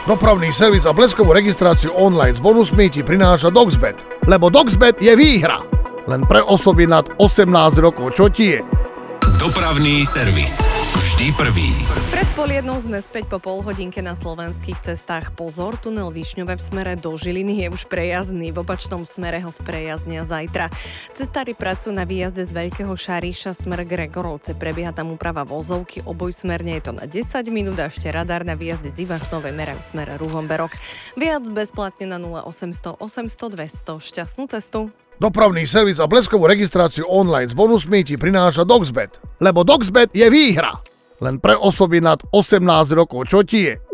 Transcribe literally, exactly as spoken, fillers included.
Dopravný servis a bleskovú registráciu online s bonusmi ti prináša Doxbet. Lebo Doxbet je výhra. Len pre osoby nad osemnásť rokov. Čo ti je? Dopravný servis. Vždy prvý. Pred pol jednou sme späť po pol hodinke na slovenských cestách. Pozor, tunel Višňové v smere do Žiliny je už prejazdný. V opačnom smere ho sprejazdnia zajtra. Cestári pracujú na výjazde z Veľkého Šariša smer Gregorovce. Prebieha tam úprava vozovky. Obojsmerne je to na desať minút a ešte radár na výjazde z Ivachtove merajú smer Ruhomberok. Viac bezplatne na nula osemsto osemsto dvesto. Šťastnú cestu. Dopravný servis a bleskovú registráciu online s bonusmi ti prináša Doxbet. Lebo Doxbet je výhra. Len pre osoby nad osemnásť rokov. Čo ti je?